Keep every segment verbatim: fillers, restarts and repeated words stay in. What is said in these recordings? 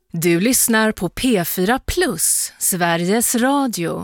Du lyssnar på P fyra Plus, Sveriges Radio.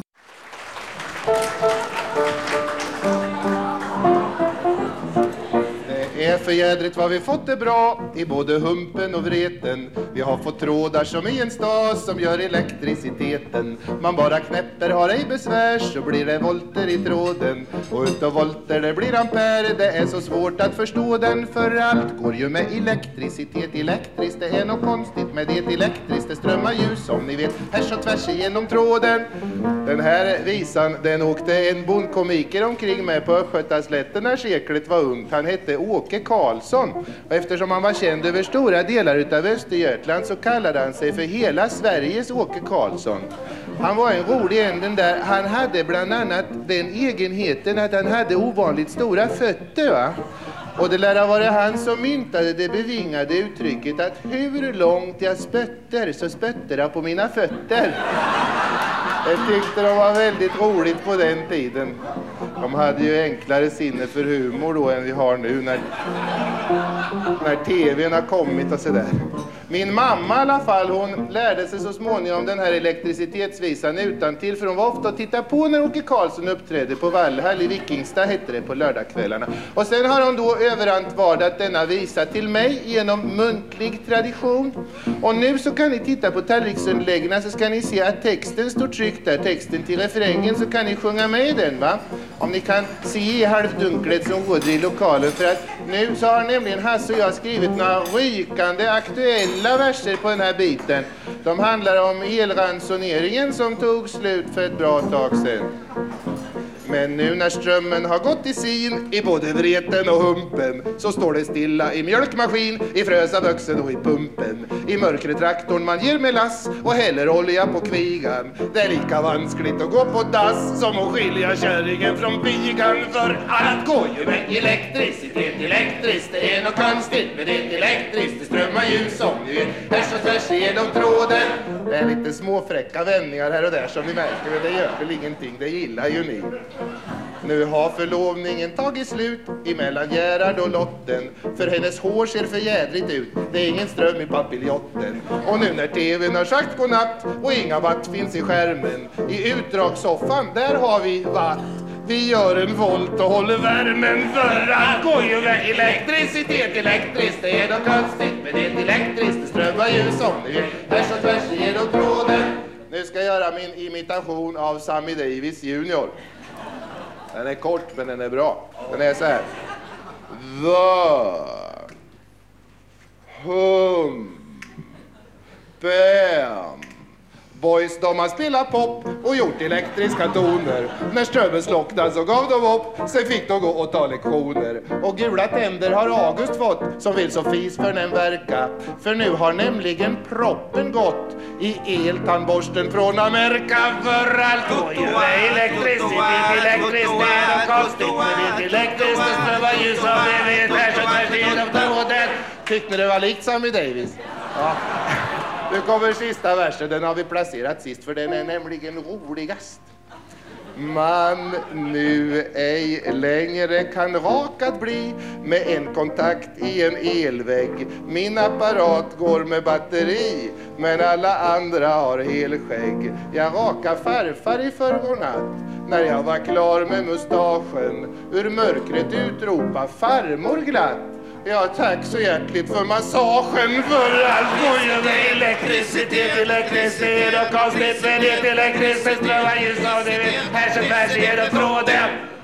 Det är för jädrigt vad vi fått det bra i både humpen och vreten. Vi har fått trådar som i en stas som gör elektriciteten. Man bara knäpper, har ej besvär, så blir det volter i tråden. Och utav volter det blir ampere, det är så svårt att förstå den. För allt går ju med elektricitet, elektriskt, det är något konstigt med det. Elektriskt, det strömmar ljus som ni vet, härs och tvärs igenom tråden. Den här visan, den åkte en bondkomiker omkring med på Östgötaslätten när seklet var ungt. Han hette Åke Karlsson, och eftersom han var känd över stora delar utav Östergötland så kallade han sig för hela Sveriges Åke Karlsson. Han var en rolig en, den där. Han hade bland annat den egenheten att han hade ovanligt stora fötter, va? Och det lär ha varit han som myntade det bevingade uttrycket att hur långt jag spötter så spötter jag på mina fötter. Jag tyckte de var väldigt roligt på den tiden. De hade ju enklare sinne för humor då än vi har nu när, när tvn har kommit och sådär. Min mamma i alla fall, hon lärde sig så småningom den här elektricitetsvisan utan till, för hon var ofta att titta på när Åke Karlsson uppträdde på Vallhall i Vikingstad, hette det, på lördagskvällarna. Och sen har hon då överant vardat denna visa till mig genom muntlig tradition. Och nu så kan ni titta på tallriksunderläggena, så ska ni se att texten står tryckt där, texten till refrängen, så kan ni sjunga med den, va? Om ni kan se i halvdunklet som råder i lokalen, för att nu så har nämligen Hasse och jag skrivit några rykande aktuella verser på den här biten. De handlar om elransoneringen som tog slut för ett bra tag sedan. Men nu när strömmen har gått i sin i både vreten och humpen, så står det stilla i mjölkmaskin, i frösa vuxen och i pumpen. I mörkre traktorn man ger med lass och häller olja på kvigan. Det är lika vanskligt att gå på dass som att skilja kärringen från pigan. För allt går ju med elektricitet, elektriskt, det är något konstigt med det elektriskt. Det strömmar ljus som ni vet, härs och tvärs igenom tråden. Det är lite småfräcka vändningar här och där som ni märker, men det gör väl ingenting, det gillar ju ni. Nu har förlovningen tagit slut emellan Gerhard och Lotten, för hennes hår ser för jädrigt ut, det är ingen ström i papiljotten. Och nu när tvn har sagt godnatt och inga watt finns i skärmen, i utdragssoffan där har vi watt. Vi gör en volt och håller värmen, för allt går ju med elektricitet, elektriskt, det är något konstigt med det elektriskt, det strömmar ljus som ni vet, härs och tvärs igenom tråden. Nu ska jag göra min imitation av Sammy Davis junior. Den är kort men den är bra. Den är så här. The hum bam. Boys, de har spelat pop och gjort elektriska toner. När strömmen slocknade så gav de upp, sen fick de gå och ta lektioner. Och gula tänder har August fått, som vill så fis för den verka. För nu har nämligen proppen gått i eltandborsten från Amerika. För allt går ju med elektricitet, elektriskt, det är något konstigt med det elektriskt, det strömmar ljus som vi vet, här så tvärs igenom tråden. Tyckte ni det var likt Sammy Davis? Ja. Nu kommer sista versen, den har vi placerat sist för den är nämligen roligast. Man nu ej längre kan rakat bli med en kontakt i en elvägg. Min apparat går med batteri, men alla andra har helskägg. Jag rakar farfar i förrgår natt, när jag var klar med mustaschen. Ur mörkret utropa farmor glatt. Ja, tack så hjärtligt för massagen, för allt går ju med elektricitet, elektricitet och konstigt med det elektricitet, strömmar ljus av det, här så tvärs igenom tråden.